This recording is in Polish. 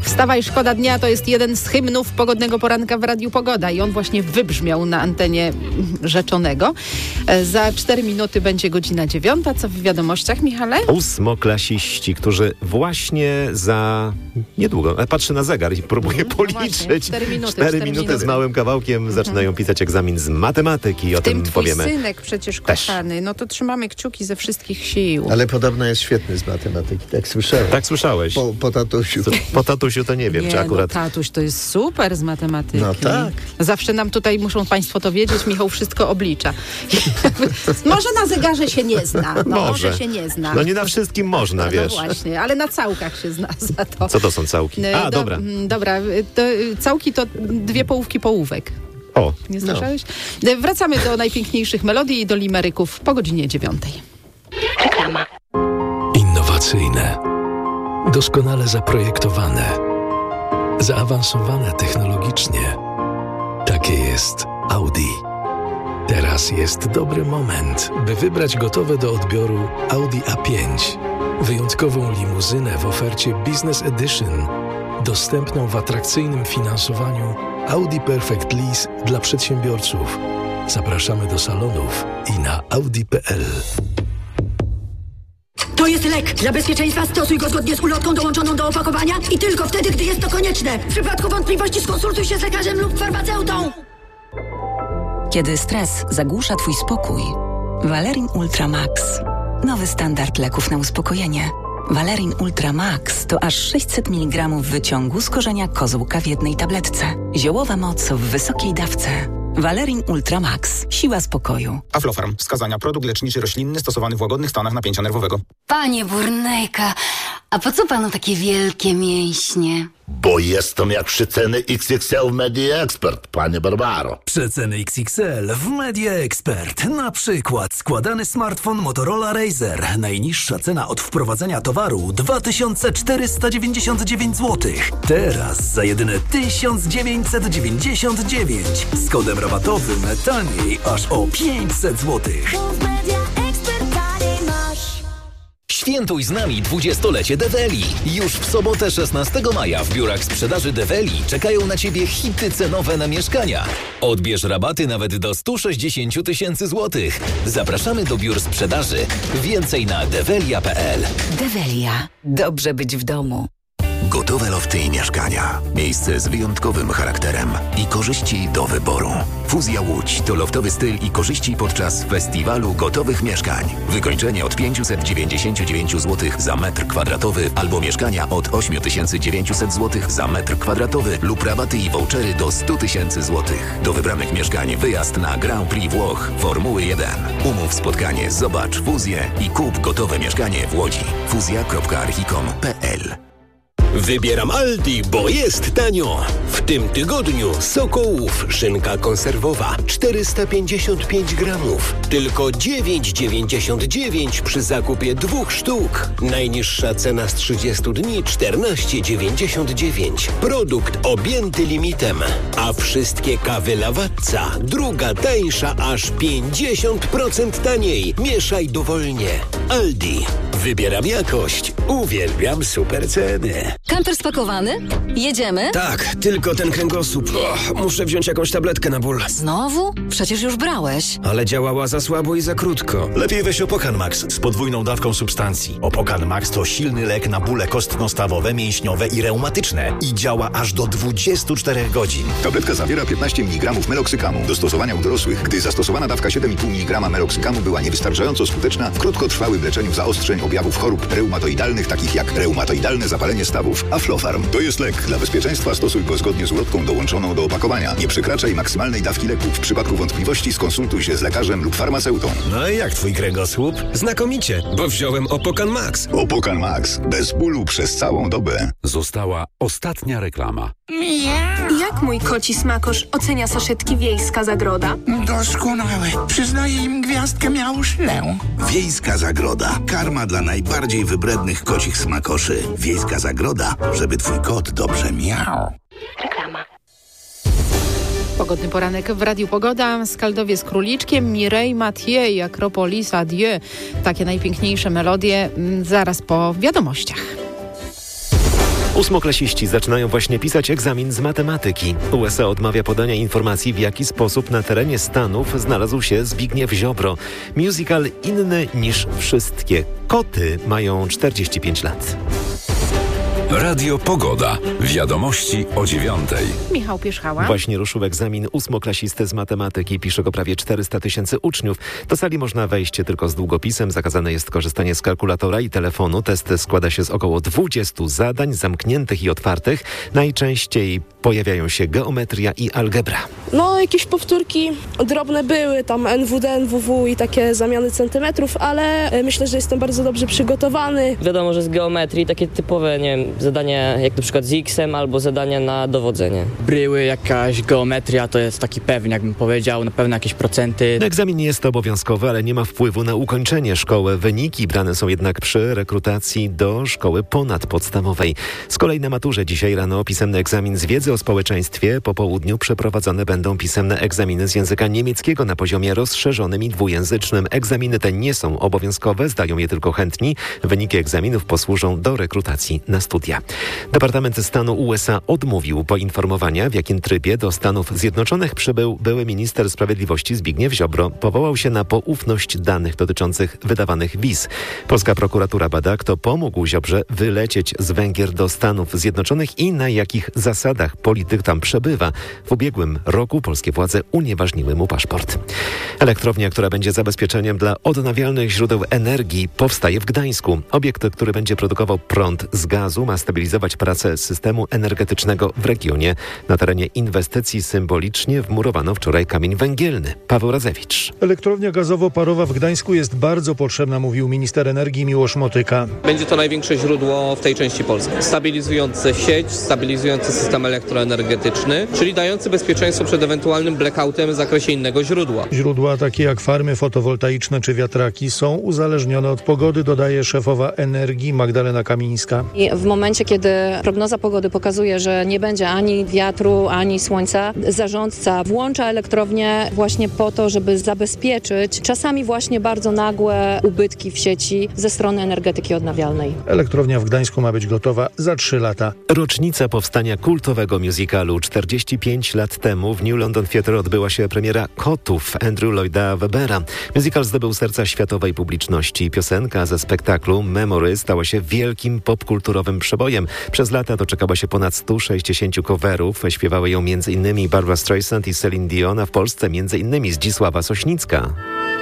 Wstawaj, szkoda dnia to jest jeden z hymnów pogodnego poranka w Radiu Pogoda i on właśnie wybrzmiał na antenie Rzeczonego. Za 4 minuty będzie godzina 9. Co w wiadomościach, Michale? 8-klasiści, którzy właśnie za niedługo, patrzę na zegar i próbuję policzyć. 4 minuty z małym kawałkiem zaczynają pisać egzamin z matematyki. O tym powiemy. Twój synek przecież kochany. No to trzymamy kciuki ze wszystkich sił. Ale podobno jest świetny z matematyki, tak słyszałem. Tak słyszałeś. Po tatusiu. Po tatusiu to nie wiem, czy akurat... tatuś to jest super z matematyki. No tak. Zawsze nam tutaj, muszą państwo to wiedzieć, Michał wszystko oblicza. Może na zegarze się nie zna. Może się nie zna. No nie na wszystkim można, wiesz. No właśnie, ale na całkach się zna za to. Co to są całki? Dobra. Dobra, całki to 2 połówki połówek. O. Nie słyszałeś? Wracamy do najpiękniejszych melodii i do limeryków po godzinie 9. Reklama. Innowacyjne, doskonale zaprojektowane, zaawansowane technologicznie. Takie jest Audi. Teraz jest dobry moment, by wybrać gotowe do odbioru Audi A5. Wyjątkową limuzynę w ofercie Business Edition, dostępną w atrakcyjnym finansowaniu Audi Perfect Lease dla przedsiębiorców. Zapraszamy do salonów i na audi.pl. To jest lek. Dla bezpieczeństwa stosuj go zgodnie z ulotką dołączoną do opakowania i tylko wtedy, gdy jest to konieczne. W przypadku wątpliwości skonsultuj się z lekarzem lub farmaceutą. Kiedy stres zagłusza twój spokój, Valerin Ultra Max. Nowy standard leków na uspokojenie. Valerin Ultra Max to aż 600 mg wyciągu z korzenia kozłka w jednej tabletce. Ziołowa moc w wysokiej dawce. Valerin Ultra Max. Siła spokoju. Aflofarm. Wskazania. Produkt leczniczy roślinny stosowany w łagodnych stanach napięcia nerwowego. Panie Burnejka, a po co panu takie wielkie mięśnie? Bo jestem jak przeceny XXL w Media Expert, panie Barbaro. Przeceny XXL w Media Expert. Na przykład składany smartfon Motorola Razr. Najniższa cena od wprowadzenia towaru 2499 zł. Teraz za jedyne 1999. Z kodem rabatowym taniej aż o 500 zł. Świętuj z nami 20-lecie Develi. Już w sobotę 16 maja w biurach sprzedaży Develi czekają na Ciebie hity cenowe na mieszkania. Odbierz rabaty nawet do 160 000 złotych. Zapraszamy do biur sprzedaży. Więcej na develia.pl. Develia. Dobrze być w domu. Gotowe lofty i mieszkania. Miejsce z wyjątkowym charakterem i korzyści do wyboru. Fuzja Łódź to loftowy styl i korzyści podczas festiwalu gotowych mieszkań. Wykończenie od 599 zł za metr kwadratowy albo mieszkania od 8900 zł za metr kwadratowy lub rabaty i vouchery do 100 000 zł. Do wybranych mieszkań wyjazd na Grand Prix Włoch Formuły 1. Umów spotkanie, zobacz fuzję i kup gotowe mieszkanie w Łodzi. fuzja.archicom.pl. Wybieram Aldi, bo jest tanio. W tym tygodniu Sokołów, szynka konserwowa 455 gramów. Tylko 9,99 przy zakupie 2 sztuk. Najniższa cena z 30 dni 14,99. Produkt objęty limitem. A wszystkie kawy Lavazza, druga tańsza aż 50% taniej. Mieszaj dowolnie. Aldi. Wybieram jakość. Uwielbiam super ceny. Kamper spakowany? Jedziemy? Tak, tylko ten kręgosłup. Muszę wziąć jakąś tabletkę na ból. Znowu? Przecież już brałeś. Ale działała za słabo i za krótko. Lepiej weź Opokan Max z podwójną dawką substancji. Opokan Max to silny lek na bóle kostno-stawowe, mięśniowe i reumatyczne. I działa aż do 24 godzin. Tabletka zawiera 15 mg meloksykamu. Do stosowania u dorosłych, gdy zastosowana dawka 7,5 mg meloksykamu była niewystarczająco skuteczna w krótkotrwałym leczeniu zaostrzeń objawów chorób reumatoidalnych, takich jak reumatoidalne zapalenie stawów. Aflofarm to jest lek. Dla bezpieczeństwa stosuj go zgodnie z ulotką dołączoną do opakowania. Nie przekraczaj maksymalnej dawki leku. W przypadku wątpliwości skonsultuj się z lekarzem lub farmaceutą. No i jak twój kręgosłup? Znakomicie, bo wziąłem Opokan Max. Opokan Max. Bez bólu przez całą dobę. Została ostatnia reklama. Jak mój koci smakosz ocenia saszetki Wiejska Zagroda? Doskonałe. Przyznaję im gwiazdkę miałuszlę. Wiejska Zagroda. Karma dla najbardziej wybrednych kocich smakoszy. Wiejska Zagroda, żeby twój kot dobrze miał. Reklama. Pogodny poranek w Radiu Pogoda. Skaldowie z Króliczkiem, Mireille Mathieu, Akropolis, Adieu. Takie najpiękniejsze melodie zaraz po wiadomościach. Ósmoklasiści zaczynają właśnie pisać egzamin z matematyki. USA odmawia podania informacji, w jaki sposób na terenie Stanów znalazł się Zbigniew Ziobro. Musical inny niż wszystkie. Koty mają 45 lat. Radio Pogoda. Wiadomości o 9:00. Michał Pierzchała. Właśnie ruszył egzamin ósmoklasisty z matematyki. Pisze go prawie 400 000 uczniów. Do sali można wejść tylko z długospisem. Zakazane jest korzystanie z kalkulatora i telefonu. Test składa się z około 20 zadań zamkniętych i otwartych. Najczęściej pojawiają się geometria i algebra. No, jakieś powtórki drobne były, tam NWD, NWW i takie zamiany centymetrów, ale myślę, że jestem bardzo dobrze przygotowany. Wiadomo, że z geometrii takie typowe, nie wiem, zadania jak na przykład z X-em albo zadania na dowodzenie. Bryły, jakaś geometria to jest taki pewniak, bym powiedział, na pewno jakieś procenty. Egzamin nie jest obowiązkowy, ale nie ma wpływu na ukończenie szkoły. Wyniki brane są jednak przy rekrutacji do szkoły ponadpodstawowej. Z kolei na maturze dzisiaj rano pisemny egzamin z wiedzy o społeczeństwie. Po południu przeprowadzone będą pisemne egzaminy z języka niemieckiego na poziomie rozszerzonym i dwujęzycznym. Egzaminy te nie są obowiązkowe, zdają je tylko chętni. Wyniki egzaminów posłużą do rekrutacji na studia. Departament Stanu USA odmówił poinformowania, w jakim trybie do Stanów Zjednoczonych przybył były minister sprawiedliwości Zbigniew Ziobro. Powołał się na poufność danych dotyczących wydawanych wiz. Polska prokuratura bada, kto pomógł Ziobrze wylecieć z Węgier do Stanów Zjednoczonych i na jakich zasadach polityk tam przebywa. W ubiegłym roku polskie władze unieważniły mu paszport. Elektrownia, która będzie zabezpieczeniem dla odnawialnych źródeł energii, powstaje w Gdańsku. Obiekt, który będzie produkował prąd z gazu, ma stabilizować pracę systemu energetycznego w regionie. Na terenie inwestycji symbolicznie wmurowano wczoraj kamień węgielny. Paweł Razewicz. Elektrownia gazowo-parowa w Gdańsku jest bardzo potrzebna, mówił minister energii Miłosz Motyka. Będzie to największe źródło w tej części Polski. Stabilizujące sieć, stabilizujące system elektroenergetyczny, czyli dający bezpieczeństwo przed ewentualnym blackoutem w zakresie innego źródła. Źródła takie jak farmy fotowoltaiczne czy wiatraki są uzależnione od pogody, dodaje szefowa energii Magdalena Kamińska. I w momencie, kiedy prognoza pogody pokazuje, że nie będzie ani wiatru, ani słońca, zarządca włącza elektrownię właśnie po to, żeby zabezpieczyć czasami właśnie bardzo nagłe ubytki w sieci ze strony energetyki odnawialnej. Elektrownia w Gdańsku ma być gotowa za 3 lata. Rocznica powstania kultowego musicalu. 45 lat temu w New London Theatre odbyła się premiera Kotów Andrew Lloyda Webbera. Musical zdobył serca światowej publiczności. Piosenka ze spektaklu Memory stała się wielkim popkulturowym przebojem. Przez lata doczekała się ponad 160 coverów. Śpiewały ją m.in. Barbra Streisand i Celine Dion, a w Polsce m.in. Zdzisława Sośnicka.